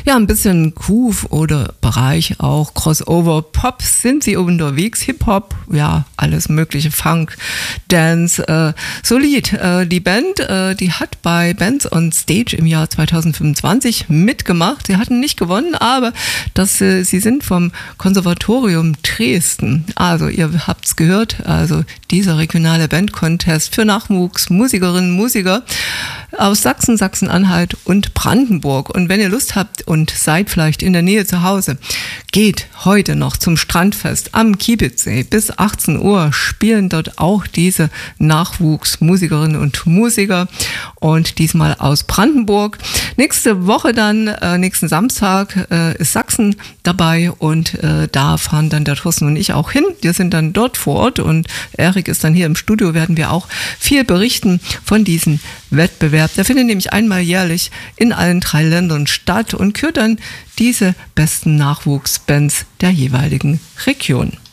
Ja, ein bisschen Groove oder Bereich auch Crossover Pop sind sie unterwegs, Hip-Hop, ja, alles mögliche, Funk, Dance, solid. Die Band, die hat bei Bands on Stage im Jahr 2025 mitgemacht. Sie hatten nicht gewonnen, aber sie sind vom Konservatorium Dresden. Also ihr habt's gehört, also dieser regionale Band-Contest für Nachwuchsmusikerinnen und Musiker aus Sachsen, Sachsen-Anhalt und Brandenburg. Und wenn ihr Lust habt und seid vielleicht in der Nähe zu Hause, geht heute noch zum Strandfest am Kiebitzsee. Bis 18 Uhr spielen dort auch diese Nachwuchsmusikerinnen und Musiker und diesmal aus Brandenburg. Nächste Woche dann, nächsten Samstag, ist Sachsen dabei und da fahren dann der Thorsten und ich auch hin. Wir sind dann dort vor Ort und Erik ist dann hier im Studio, werden wir auch viel berichten von diesem Wettbewerb. Der findet nämlich einmal jährlich in allen 3 Ländern statt und kürt dann diese besten Nachwuchsbands der jeweiligen Region.